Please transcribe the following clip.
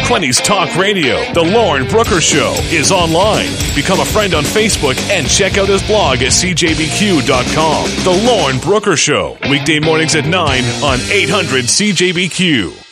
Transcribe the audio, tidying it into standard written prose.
20s talk radio. The Lauren Brooker Show is online. Become a friend on Facebook and check out his blog at cjbq.com. The Lauren Brooker Show, weekday mornings at 9 on 800 CJBQ.